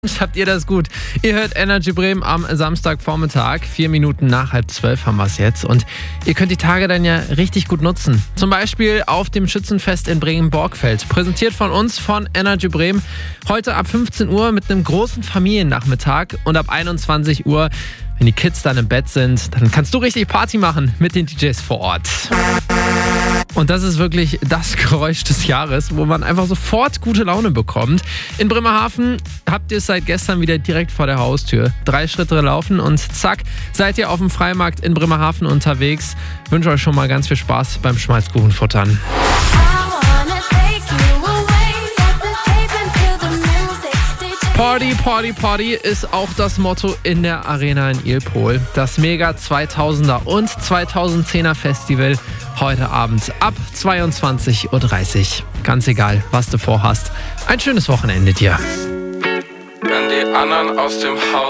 Habt ihr das gut? Ihr hört Energy Bremen am Samstagvormittag. 4 Minuten nach 11:30 haben wir es jetzt. Und ihr könnt die Tage dann ja richtig gut nutzen. Zum Beispiel auf dem Schützenfest in Bremen-Borgfeld. Präsentiert von uns, von Energy Bremen. Heute ab 15 Uhr mit einem großen Familiennachmittag. Und ab 21 Uhr, wenn die Kids dann im Bett sind, dann kannst du richtig Party machen mit den DJs vor Ort. Und das ist wirklich das Geräusch des Jahres, wo man einfach sofort gute Laune bekommt. In Bremerhaven habt ihr es seit gestern wieder direkt vor der Haustür. 3 Schritte laufen und zack, seid ihr auf dem Freimarkt in Bremerhaven unterwegs. Ich wünsche euch schon mal ganz viel Spaß beim Schmalzkuchenfuttern. Party, Party, Party ist auch das Motto in der Arena in Ilpol. Das Mega 2000er und 2010er Festival heute Abend ab 22:30 Uhr. Ganz egal, was du vorhast. Ein schönes Wochenende dir. Wenn die anderen aus dem Haus